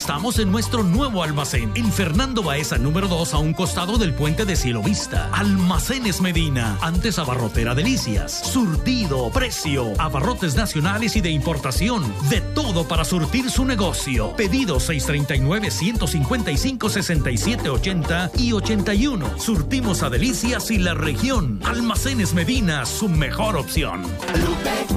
estamos en nuestro nuevo almacén, en Fernando Baeza número 2, a un costado del puente de Cielo Vista. Almacenes Medina, antes Abarrotera Delicias. Surtido, precio, abarrotes nacionales y de importación. De todo para surtir su negocio. Pedido 639-155-6780 y 81. Surtimos a Delicias y la región. Almacenes Medina, su mejor opción.